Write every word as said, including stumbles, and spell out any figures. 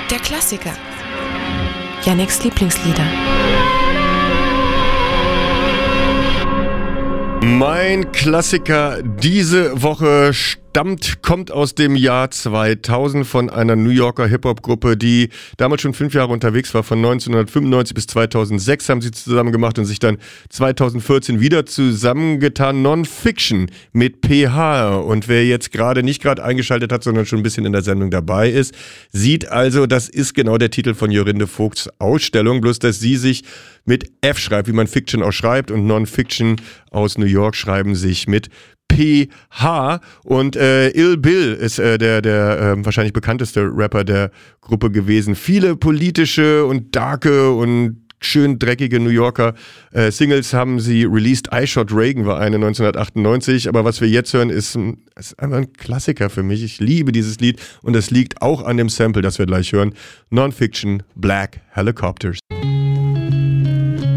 Der Klassiker. Yannicks Lieblingslieder. Mein Klassiker diese Woche stammt, kommt aus dem Jahr zweitausend von einer New Yorker Hip-Hop-Gruppe, die damals schon fünf Jahre unterwegs war. Von neunzehnhundertfünfundneunzig bis zweitausendsechs haben sie zusammen gemacht und sich dann zweitausendvierzehn wieder zusammengetan. Non-Fiction mit P H. Und wer jetzt gerade nicht gerade eingeschaltet hat, sondern schon ein bisschen in der Sendung dabei ist, sieht also, das ist genau der Titel von Jorinde Vogts Ausstellung, bloß dass sie sich mit F schreibt, wie man Fiction auch schreibt, und Non-Fiction aus New York schreiben sich mit P H. Und äh, Ill Bill ist äh, der, der äh, wahrscheinlich bekannteste Rapper der Gruppe gewesen. Viele politische und darke und schön dreckige New Yorker äh, Singles haben sie released. I Shot Reagan war eine neunzehnhundertachtundneunzig, aber was wir jetzt hören, ist, ein, ist einfach ein Klassiker für mich. Ich liebe dieses Lied und es liegt auch an dem Sample, das wir gleich hören. Non-Fiction, Black Helicopters.